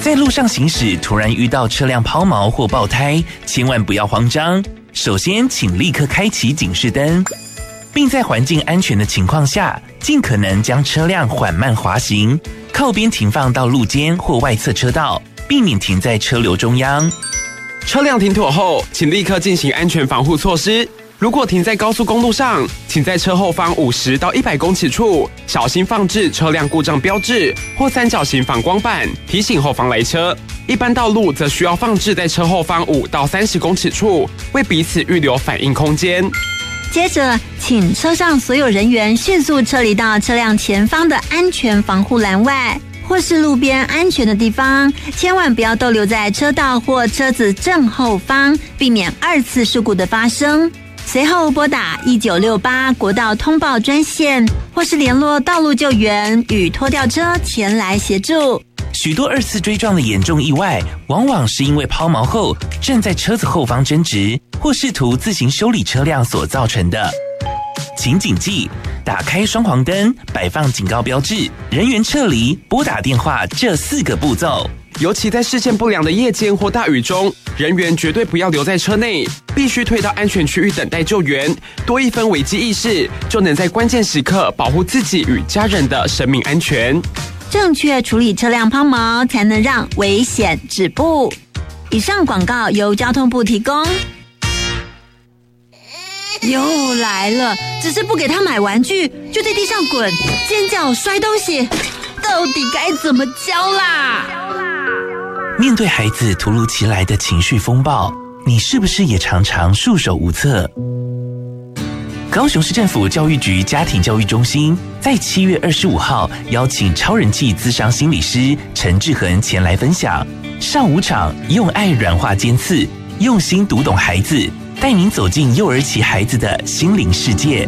在路上行驶，突然遇到车辆抛锚或爆胎，千万不要慌张。首先，请立刻开启警示灯，并在环境安全的情况下，尽可能将车辆缓慢滑行，靠边停放到路肩或外侧车道，避免停在车流中央。 车辆停妥后，请立刻进行安全防护措施。如果停在高速公路上，请在车后方50到100公尺处小心放置车辆故障标志或三角形反光板，提醒后方来车。一般道路则需要放置在车后方5到30公尺处，为彼此预留反应空间。 接着，请车上所有人员迅速撤离到车辆前方的安全防护栏外，或是路边安全的地方，千万不要逗留在车道或车子正后方，避免2次事故的发生。随后拨打1968国道通报专线，或是联络道路救援与拖吊车前来协助。 许多2次追撞的严重意外，往往是因为抛锚后站在车子后方争执，或试图自行修理车辆所造成的。请谨记，打开双黄灯、摆放警告标志、人员撤离、拨打电话这4个步骤。 尤其在视线不良的夜间或大雨中，人员绝对不要留在车内，必须退到安全区域等待救援。多一分危机意识，就能在关键时刻保护自己与家人的生命安全。 正确处理车辆抛锚，才能让危险止步。以上广告由交通部提供。又来了，只是不给他买玩具，就在地上滚、尖叫、摔东西，到底该怎么教啦？ 面对孩子突如其来的情绪风暴，你是不是也常常束手无策？高雄市政府教育局家庭教育中心在7月25号邀请超人气咨商心理师陈志恒前来分享，上午场用爱软化尖刺，用心读懂孩子，带您走进幼儿期孩子的心灵世界。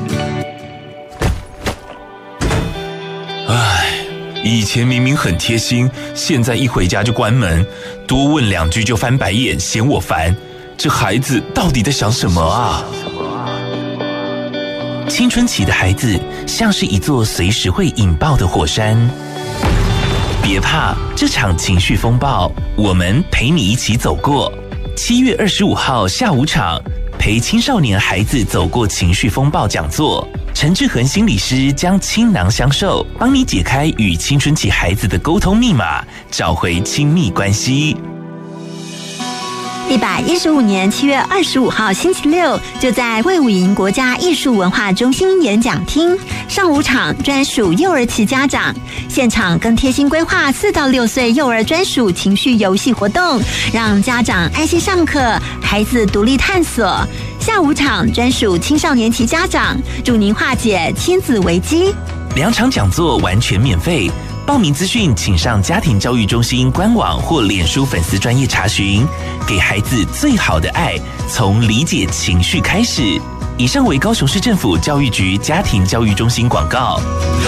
以前明明很贴心，现在一回家就关门，多问2句就翻白眼，嫌我烦。这孩子到底在想什么啊？青春期的孩子像是一座随时会引爆的火山，别怕，这场情绪风暴，我们陪你一起走过。7月25号下午场，陪青少年孩子走过情绪风暴讲座，陈志恒心理师将倾囊相授，帮你解开与青春期孩子的沟通密码，找回亲密关系。 115年7月25号星期六，就在卫武营国家艺术文化中心演讲厅，上午场专属幼儿期家长，现场更贴心规划4到6岁幼儿专属情绪游戏活动，让家长安心上课，孩子独立探索。下午场专属青少年期家长，助您化解亲子危机。 2场讲座完全免费，报名资讯请上家庭教育中心官网或脸书粉丝专页查询。给孩子最好的爱，从理解情绪开始。以上为高雄市政府教育局家庭教育中心广告。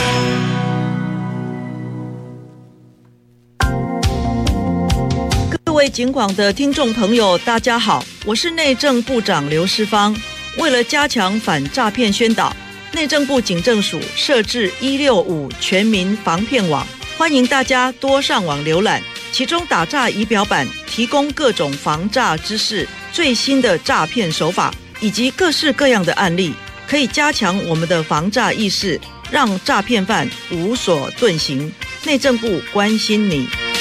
各位警广的听众朋友，大家好，我是内政部长刘世芳。为了加强反诈骗宣导，内政部警政署设置165全民防骗网，欢迎大家多上网浏览。其中打诈仪表板提供各种防诈知识、最新的诈骗手法以及各式各样的案例，可以加强我们的防诈意识，让诈骗犯无所遁形。内政部关心你。